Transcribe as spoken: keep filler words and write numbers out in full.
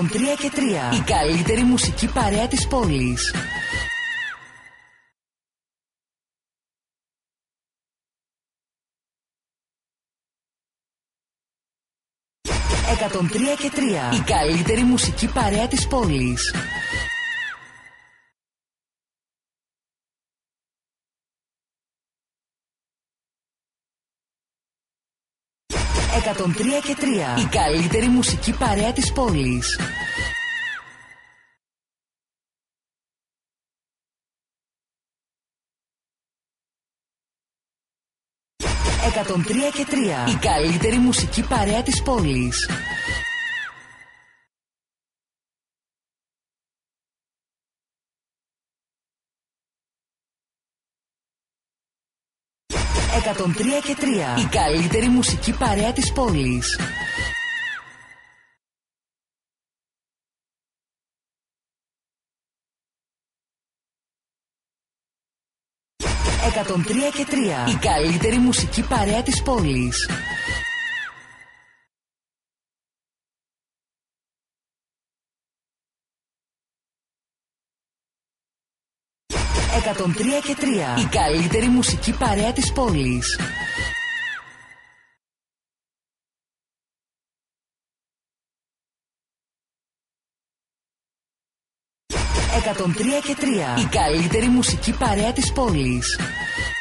τρία και τρία. Η καλύτερη μουσική παρέα της πόλης. εκατόν τρία και τρία. Η καλύτερη μουσική παρέα της πόλης. εκατόν τρία και τρία. Η καλύτερη μουσική παρέα της πόλης. εκατόν τρία και τρία. Η καλύτερη μουσική παρέα της πόλης. εκατόν τρία και τρία. Η καλύτερη μουσική παρέα της πόλης. εκατόν τρία και τρία. Η καλύτερη μουσική παρέα της πόλης. εκατόν τρία και τρία. Η καλύτερη μουσική παρέα της πόλης. εκατόν τρία και τρία. Η καλύτερη μουσική παρέα της πόλης.